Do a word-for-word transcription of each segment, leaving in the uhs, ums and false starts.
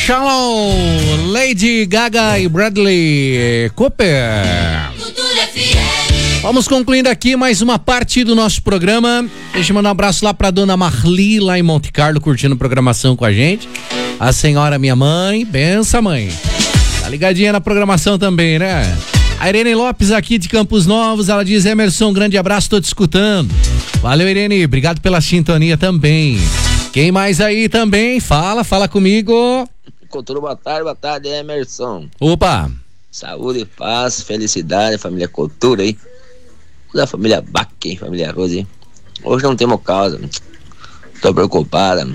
Shallow, Lady Gaga e Bradley Cooper. Vamos concluindo aqui mais uma parte do nosso programa. Deixa eu mandar um abraço lá pra dona Marli, lá em Monte Carlo, curtindo a programação com a gente. A senhora, minha mãe, benção, mãe. Tá ligadinha na programação também, né? A Irene Lopes aqui de Campos Novos, ela diz: Emerson, um grande abraço, tô te escutando. Valeu, Irene, obrigado pela sintonia também. Quem mais aí também? Fala, fala comigo. Coutura, boa tarde, boa tarde, Emerson. Opa. Saúde, paz, felicidade, família Coutura aí. Da família Bach, hein, família Rose. Hoje não temos causa, tô preocupada.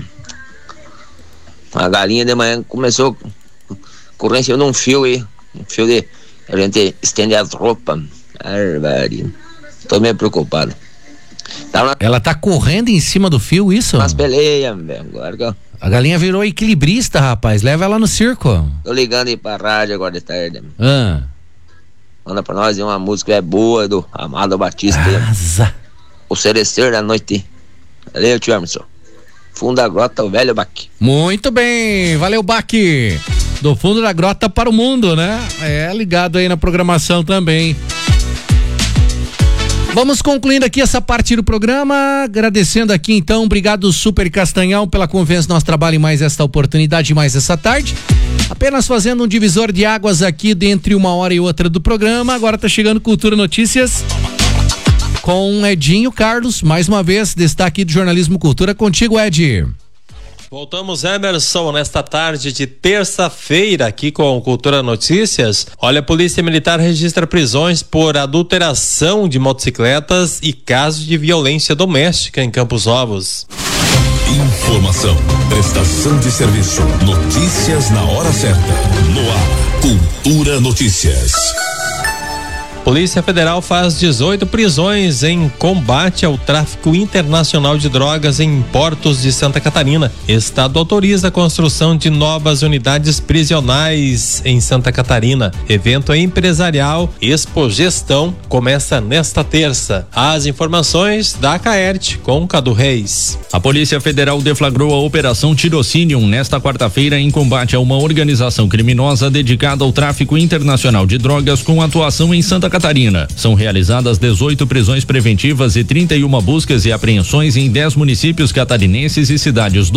A galinha de manhã começou correndo num fio aí, um fio de a gente estende as roupas. Arvaria. Tô meio preocupado. Tá uma... Ela tá correndo em cima do fio, isso? Mas peleia, velho. Agora a galinha virou equilibrista, rapaz. Leva ela no circo. Tô ligando aí pra rádio agora de tarde. Ah. Manda pra nós uma música é boa do Amado Batista. Asa. O Cerecer da Noite. Valeu, tio Emerson. Fundo da Grota, o velho Baque. Muito bem, valeu, Baque. Do fundo da grota para o mundo, né? É, ligado aí na programação também. Vamos concluindo aqui essa parte do programa, agradecendo aqui então, obrigado Super Castanhal pela confiança no nosso trabalho e mais esta oportunidade, mais essa tarde. Apenas fazendo um divisor de águas aqui entre uma hora e outra do programa. Agora tá chegando Cultura Notícias com Edinho Carlos, mais uma vez, destaque do jornalismo Cultura. Contigo, Ed. Voltamos, Emerson, nesta tarde de terça-feira aqui com Cultura Notícias. Olha, a Polícia Militar registra prisões por adulteração de motocicletas e casos de violência doméstica em Campos Novos. Informação, prestação de serviço, notícias na hora certa. No ar, Cultura Notícias. Polícia Federal faz dezoito prisões em combate ao tráfico internacional de drogas em portos de Santa Catarina. Estado autoriza a construção de novas unidades prisionais em Santa Catarina. Evento empresarial Expo Gestão começa nesta terça. As informações da Caerte com Cadu Reis. A Polícia Federal deflagrou a Operação Tirocinium nesta quarta-feira em combate a uma organização criminosa dedicada ao tráfico internacional de drogas com atuação em Santa Catarina. São realizadas dezoito prisões preventivas e trinta e uma buscas e apreensões em dez municípios catarinenses e cidades do